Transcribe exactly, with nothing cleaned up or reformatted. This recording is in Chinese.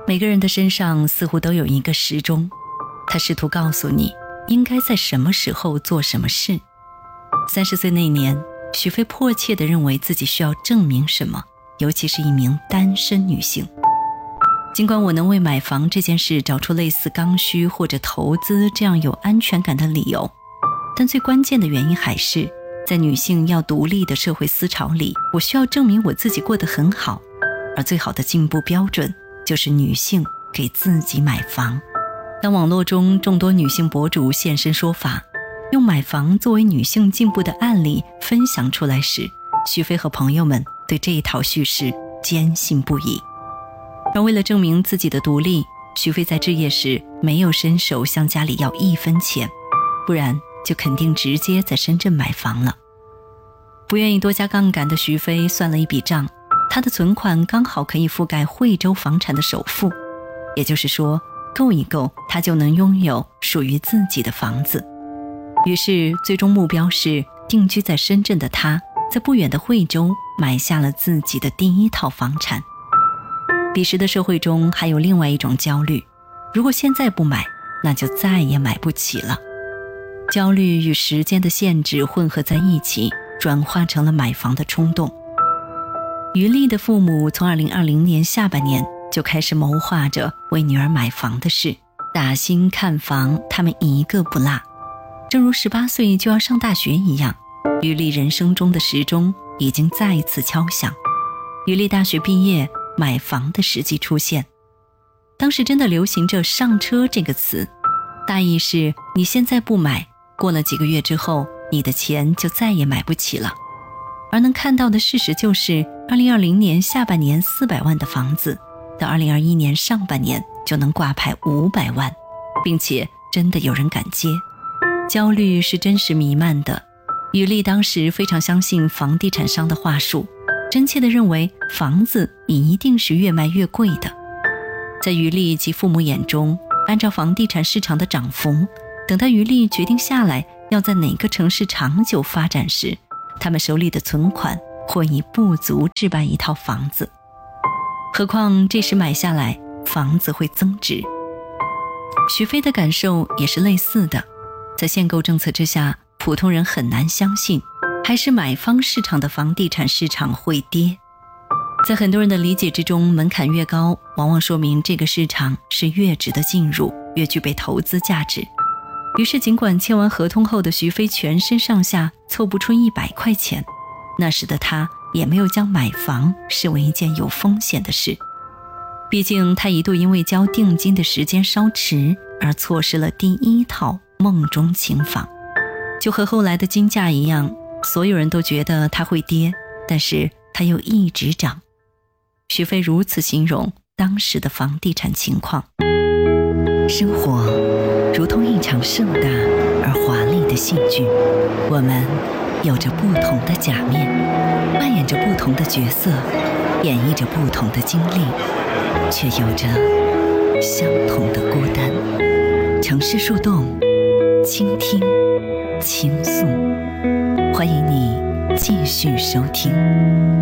每个人的身上似乎都有一个时钟，它试图告诉你应该在什么时候做什么事。三十岁那年，许飞迫切地认为自己需要证明什么，尤其是一名单身女性。尽管我能为买房这件事找出类似刚需或者投资这样有安全感的理由，但最关键的原因还是在女性要独立的社会思潮里，我需要证明我自己过得很好，而最好的进步标准就是女性给自己买房。当网络中众多女性博主现身说法，用买房作为女性进步的案例分享出来时，许飞和朋友们对这一套叙事坚信不疑。而为了证明自己的独立，许飞在置业时没有伸手向家里要一分钱，不然就肯定直接在深圳买房了。不愿意多加杠杆的许飞算了一笔账，他的存款刚好可以覆盖惠州房产的首付，也就是说够一够他就能拥有属于自己的房子。于是最终目标是定居在深圳的他，在不远的惠州买下了自己的第一套房产。彼时的社会中还有另外一种焦虑，如果现在不买，那就再也买不起了。焦虑与时间的限制混合在一起，转化成了买房的冲动。于丽的父母从二零二零年下半年就开始谋划着为女儿买房的事，打新看房他们一个不落。正如十八岁就要上大学一样，于丽人生中的时钟已经再一次敲响。于丽大学毕业，买房的时机出现。当时真的流行着上车这个词，大意是你现在不买，过了几个月之后，你的钱就再也买不起了。而能看到的事实就是二零二零年下半年四百万的房子，到二零二一年上半年就能挂牌五百万，并且真的有人敢接。焦虑是真实弥漫的，于丽当时非常相信房地产商的话术，真切地认为房子一定是越卖越贵的。在于丽及父母眼中，按照房地产市场的涨幅，等到于丽决定下来要在哪个城市长久发展时，他们手里的存款或已不足置办一套房子。何况这时买下来，房子会增值。许飞的感受也是类似的，在限购政策之下，普通人很难相信还是买方市场的房地产市场会跌。在很多人的理解之中，门槛越高，往往说明这个市场是越值得进入，越具备投资价值。于是尽管签完合同后的徐飞全身上下凑不出一百块钱，那时的他也没有将买房视为一件有风险的事。毕竟他一度因为交定金的时间稍迟而错失了第一套梦中情房。就和后来的金价一样，所有人都觉得它会跌，但是它又一直涨。许飞如此形容当时的房地产情况：生活如同一场盛大而华丽的戏剧，我们有着不同的假面，扮演着不同的角色，演绎着不同的经历，却有着相同的孤单。城市树洞，倾听，倾诉，欢迎你继续收听。